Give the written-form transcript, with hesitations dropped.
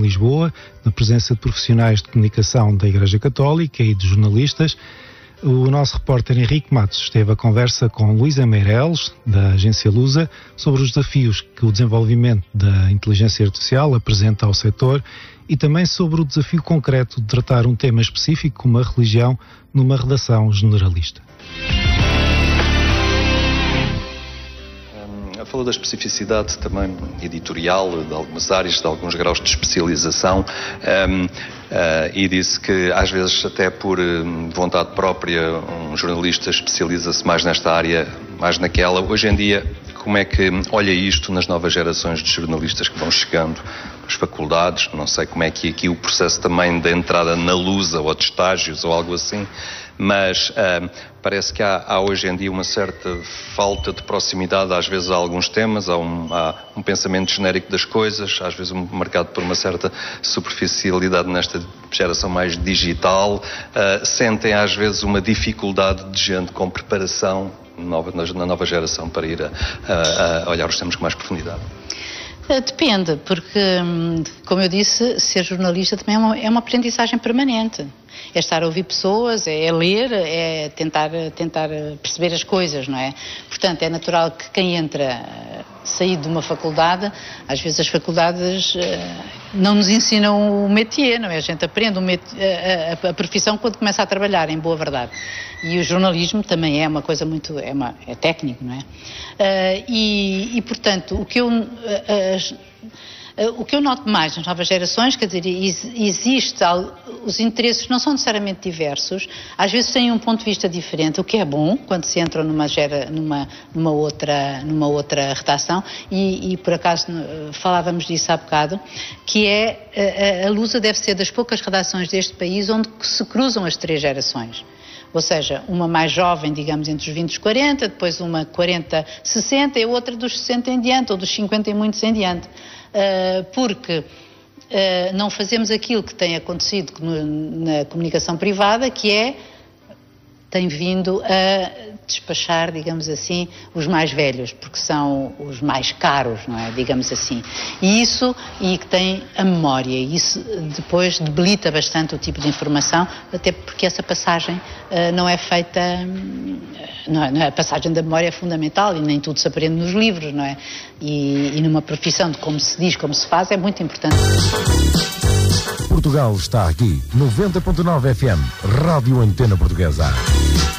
Lisboa, na presença de profissionais de comunicação da Igreja Católica e de jornalistas. O nosso repórter Henrique Matos esteve à conversa com Luísa Meireles, da agência Lusa, sobre os desafios que o desenvolvimento da inteligência artificial apresenta ao setor e também sobre o desafio concreto de tratar um tema específico como a religião numa redação generalista. Falou da especificidade também editorial de algumas áreas, de alguns graus de especialização, e disse que às vezes até por vontade própria um jornalista especializa-se mais nesta área, mais naquela. Hoje em dia, como é que olha isto nas novas gerações de jornalistas que vão chegando, as faculdades, não sei como é que aqui o processo também da entrada na Lusa ou de estágios ou algo assim, mas parece que há hoje em dia uma certa falta de proximidade, às vezes, a alguns temas, há um pensamento genérico das coisas, às vezes marcado por uma certa superficialidade nesta geração mais digital. Sentem, às vezes, uma dificuldade de gente com preparação na nova geração para ir a olhar os temas com mais profundidade? Depende, porque, como eu disse, ser jornalista também é uma aprendizagem permanente. É estar a ouvir pessoas, é ler, é tentar perceber as coisas, não é? Portanto, é natural que quem entra saído de uma faculdade, às vezes as faculdades não nos ensinam o métier, não é? A gente aprende a profissão quando começa a trabalhar, em boa verdade. E o jornalismo também é uma coisa muito, é técnico, não é? Portanto, o que eu noto mais nas novas gerações, quer dizer, os interesses não são necessariamente diversos, às vezes têm um ponto de vista diferente, o que é bom quando se entra numa outra redação, e por acaso falávamos disso há bocado, que é a Lusa deve ser das poucas redações deste país onde se cruzam as três gerações. Ou seja, uma mais jovem, digamos, entre os 20 e os 40, depois uma 40, 60 e outra dos 60 em diante, ou dos 50 e muitos em diante. Porque não fazemos aquilo que tem acontecido na comunicação privada, que tem vindo a despachar, digamos assim, os mais velhos, porque são os mais caros, não é? Digamos assim. E que tem a memória, e isso depois debilita bastante o tipo de informação, até porque essa passagem não é feita, a passagem da memória é fundamental e nem tudo se aprende nos livros, não é? E numa profissão de como se diz, como se faz, é muito importante. Portugal está aqui, 90.9 FM, Rádio Antena Portuguesa.